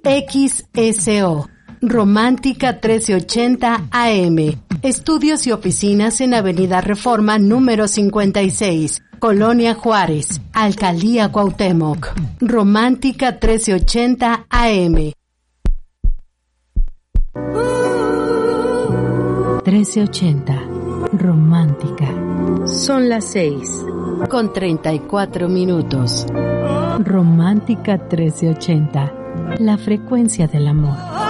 XSO, Romántica 1380 AM. Estudios y oficinas en Avenida Reforma número 56, Colonia Juárez, Alcaldía Cuauhtémoc. Romántica 1380 AM. 1380, Romántica. Son las 6:34. Romántica 1380, la frecuencia del amor.